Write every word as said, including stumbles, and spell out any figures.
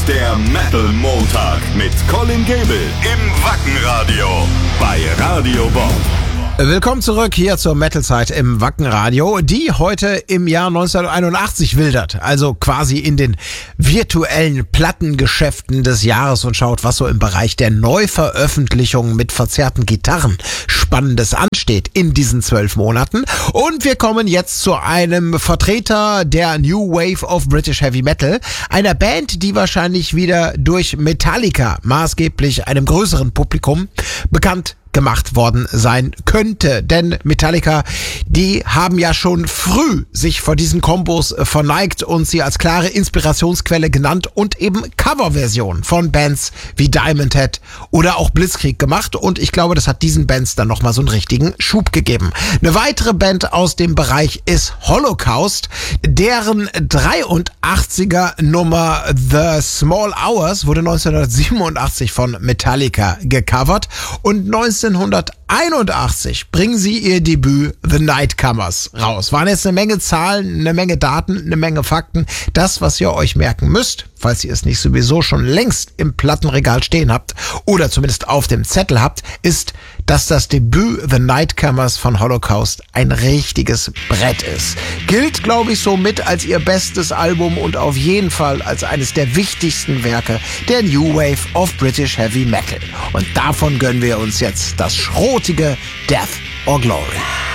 Der Metal Montag mit Colin Gable im Wackenradio bei Radio Bob. Willkommen zurück hier zur Metal-Zeit im Wackenradio, die heute im Jahr neunzehnhunderteinundachtzig wildert. Also quasi in den virtuellen Plattengeschäften des Jahres und schaut, was so im Bereich der Neuveröffentlichungen mit verzerrten Gitarren Spannendes ansteht in diesen zwölf Monaten. Und wir kommen jetzt zu einem Vertreter der New Wave of British Heavy Metal, einer Band, die wahrscheinlich wieder durch Metallica maßgeblich einem größeren Publikum bekannt gemacht worden sein könnte. Denn Metallica, die haben ja schon früh sich vor diesen Kombos verneigt und sie als klare Inspirationsquelle genannt und eben Coverversionen von Bands wie Diamond Head oder auch Blitzkrieg gemacht. Und ich glaube, das hat diesen Bands dann nochmal so einen richtigen Schub gegeben. Eine weitere Band aus dem Bereich ist Holocaust. Deren dreiundachtziger Nummer The Small Hours wurde neunzehnhundertsiebenundachtzig von Metallica gecovert und neunzehnhunderteinundachtzig bringen sie ihr Debüt The Nightcomers raus. Waren jetzt eine Menge Zahlen, eine Menge Daten, eine Menge Fakten. Das, was ihr euch merken müsst, falls ihr es nicht sowieso schon längst im Plattenregal stehen habt oder zumindest auf dem Zettel habt, ist, dass das Debüt The Nightcomers von Holocaust ein richtiges Brett ist. Gilt, glaube ich, so mit als ihr bestes Album und auf jeden Fall als eines der wichtigsten Werke der New Wave of British Heavy Metal. Und davon gönnen wir uns jetzt das schrotige Death or Glory.